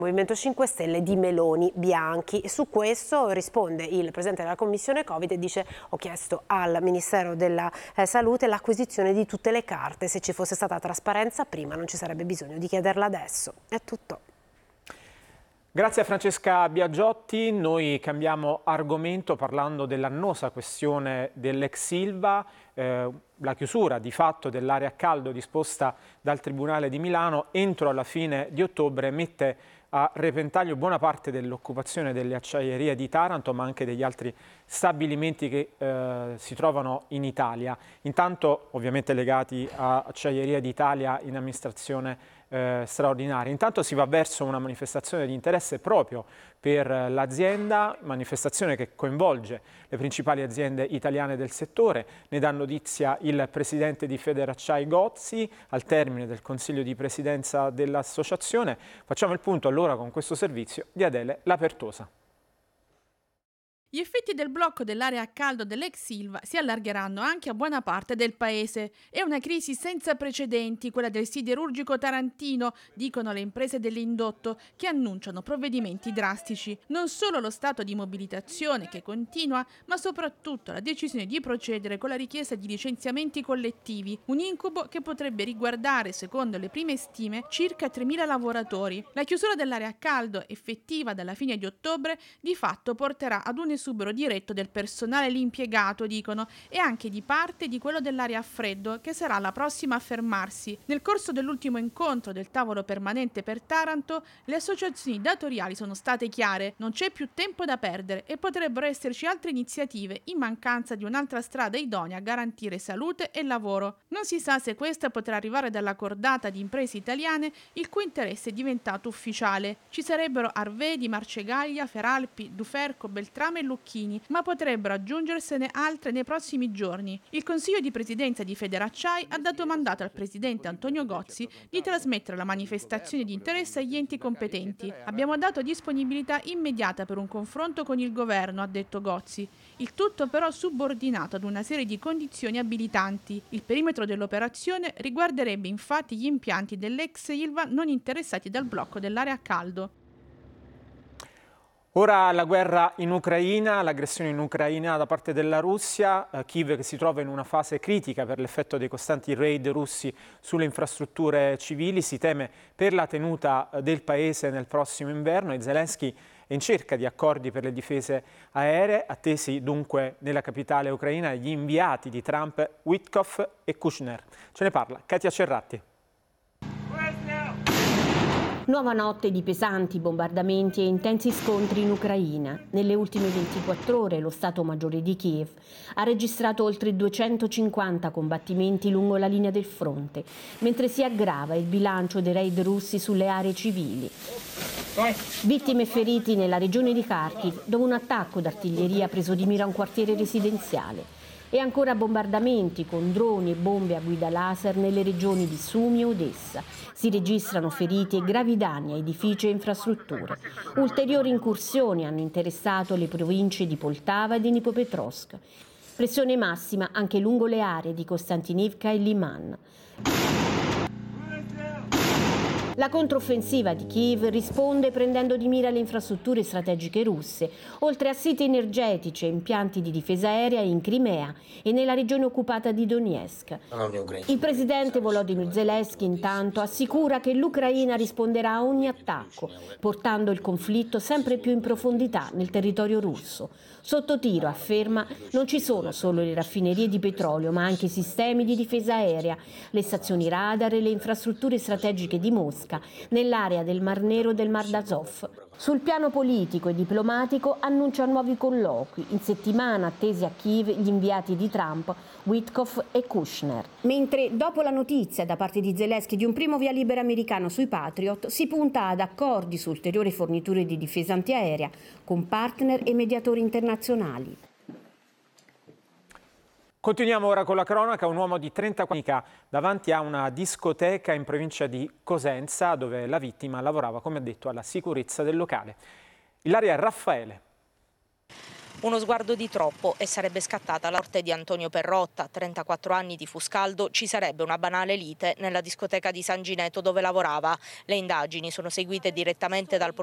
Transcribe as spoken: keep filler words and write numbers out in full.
Movimento cinque Stelle di Meloni Bianchi. E su questo risponde il presidente della commissione Covid e dice: ho chiesto al Ministero della eh, Salute l'acquisizione di tutte le carte, se ci fosse stata trasparenza prima non ci sarebbe bisogno di chiederla adesso. È tutto. Grazie a Francesca Biagiotti. Noi cambiamo argomento parlando dell'annosa questione dell'ex Ilva, eh, la chiusura di fatto dell'area a caldo disposta dal Tribunale di Milano entro la fine di ottobre mette a repentaglio buona parte dell'occupazione delle acciaierie di Taranto, ma anche degli altri stabilimenti che eh, si trovano in Italia. Intanto ovviamente legati a Acciaieria d'Italia in amministrazione eh, straordinaria. Intanto si va verso una manifestazione di interesse proprio per l'azienda, manifestazione che coinvolge le principali aziende italiane del settore. Ne dà notizia il presidente di Federacciai Gozzi al termine del consiglio di presidenza dell'associazione. Facciamo il punto allora con questo servizio di Adele Lapertosa. Gli effetti del blocco dell'area a caldo dell'ex Ilva si allargheranno anche a buona parte del paese. È una crisi senza precedenti, quella del siderurgico tarantino, dicono le imprese dell'indotto, che annunciano provvedimenti drastici. Non solo lo stato di mobilitazione che continua, ma soprattutto la decisione di procedere con la richiesta di licenziamenti collettivi, un incubo che potrebbe riguardare, secondo le prime stime, circa tremila lavoratori. La chiusura dell'area a caldo, effettiva dalla fine di ottobre, di fatto porterà ad un esubero diretto del personale lì impiegato, dicono, e anche di parte di quello dell'area a freddo, che sarà la prossima a fermarsi. Nel corso dell'ultimo incontro del tavolo permanente per Taranto, le associazioni datoriali sono state chiare: non c'è più tempo da perdere e potrebbero esserci altre iniziative in mancanza di un'altra strada idonea a garantire salute e lavoro. Non si sa se questa potrà arrivare dalla cordata di imprese italiane il cui interesse è diventato ufficiale. Ci sarebbero Arvedi, Marcegaglia, Feralpi, Duferco, Beltrame e Lucchini, ma potrebbero aggiungersene altre nei prossimi giorni. Il Consiglio di Presidenza di Federacciai ha dato mandato al presidente Antonio Gozzi di trasmettere la manifestazione di interesse agli enti competenti. Abbiamo dato disponibilità immediata per un confronto con il governo, ha detto Gozzi. Il tutto però subordinato ad una serie di condizioni abilitanti. Il perimetro dell'operazione riguarderebbe infatti gli impianti dell'ex Ilva non interessati dal blocco dell'area a caldo. Ora la guerra in Ucraina, l'aggressione in Ucraina da parte della Russia, eh, Kiev che si trova in una fase critica per l'effetto dei costanti raid russi sulle infrastrutture civili, si teme per la tenuta eh, del paese nel prossimo inverno e Zelensky è in cerca di accordi per le difese aeree, attesi dunque nella capitale ucraina gli inviati di Trump Witkoff e Kushner. Ce ne parla Katia Cerratti. Nuova notte di pesanti bombardamenti e intensi scontri in Ucraina. Nelle ultime ventiquattro ore lo Stato Maggiore di Kiev ha registrato oltre duecentocinquanta combattimenti lungo la linea del fronte, mentre si aggrava il bilancio dei raid russi sulle aree civili. Vittime e feriti nella regione di Kharkiv, dove un attacco d'artiglieria ha preso di mira un quartiere residenziale. E ancora bombardamenti con droni e bombe a guida laser nelle regioni di Sumi e Odessa. Si registrano feriti e gravi danni a edifici e infrastrutture. Ulteriori incursioni hanno interessato le province di Poltava e di Dnipropetrovsk. Pressione massima anche lungo le aree di Kostantinivka e Liman. La controffensiva di Kiev risponde prendendo di mira le infrastrutture strategiche russe, oltre a siti energetici e impianti di difesa aerea in Crimea e nella regione occupata di Donetsk. Il presidente Volodymyr Zelensky intanto assicura che l'Ucraina risponderà a ogni attacco, portando il conflitto sempre più in profondità nel territorio russo. Sotto tiro, afferma, non ci sono solo le raffinerie di petrolio, ma anche i sistemi di difesa aerea, le stazioni radar e le infrastrutture strategiche di Mosca nell'area del Mar Nero e del Mar d'Azov. Sul piano politico e diplomatico annuncia nuovi colloqui, in settimana attesi a Kiev gli inviati di Trump, Witkoff e Kushner. Mentre dopo la notizia da parte di Zelensky di un primo via libera americano sui Patriot, si punta ad accordi su ulteriori forniture di difesa antiaerea con partner e mediatori internazionali. Continuiamo ora con la cronaca. Un uomo di trentaquattro anni davanti a una discoteca in provincia di Cosenza, dove la vittima lavorava, come ha detto, alla sicurezza del locale. Ilaria Raffaele. Uno sguardo di troppo e sarebbe scattata la morte di Antonio Perrotta, trentaquattro anni di Fuscaldo, ci sarebbe una banale lite nella discoteca di San Gineto dove lavorava. Le indagini sono seguite direttamente dal